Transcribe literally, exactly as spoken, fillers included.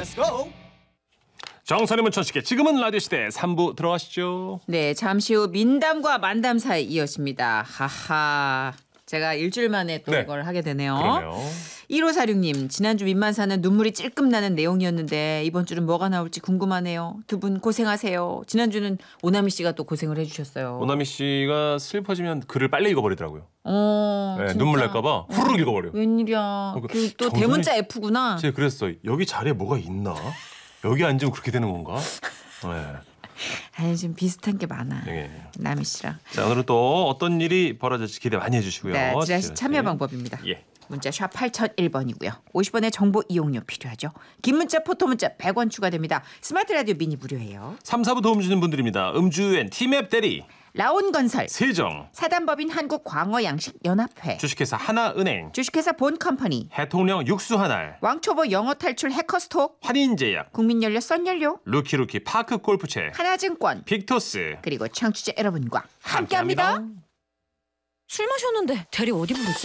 Let's go. 정선의 문천식의 지금은 라디오 시대 삼 부 들어가시죠. 네, 잠시 후 민담과 만담 사이 이어집니다. 하하. 제가 일주일 만에 또 네. 이걸 하게 되네요. 그러네요. 일오사육 님, 지난주 민만사는 눈물이 찔끔 나는 내용이었는데 이번 주는 뭐가 나올지 궁금하네요. 두 분 고생하세요. 지난주는 오나미 씨가 또 고생을 해주셨어요. 오나미 씨가 슬퍼지면 글을 빨리 읽어버리더라고요. 어, 네, 진짜? 눈물 날까봐 후루룩 읽어버려. 웬일이야. 그 그 또 정선이- 대문자 F구나. 제가 그랬어. 여기 자리에 뭐가 있나? 여기 앉으면 그렇게 되는 건가? 네. 아니, 지금 비슷한 게 많아. 네. 나미 씨랑. 자, 오늘은 또 어떤 일이 벌어질지 기대 많이 해주시고요. 네, 지라시 참여 네. 방법입니다. 예. 문자 샵 팔공공일 번이고요. 오십 원의 정보 이용료 필요하죠. 긴 문자 포토 문자 백 원 추가됩니다. 스마트 라디오 미니 무료예요. 삼, 사 부 도움 주시는 분들입니다. 음주엔 티맵 대리, 라온건설, 세정, 사단법인 한국광어양식연합회, 주식회사 하나은행, 주식회사 본컴퍼니, 해통령 육수 하날, 왕초보 영어 탈출 해커스톡, 환인제약, 국민연료 썬연료, 루키루키 파크 골프채, 하나증권, 빅토스 그리고 청취자 여러분과 함께합니다. 술 마셨는데 대리 어디 부르지?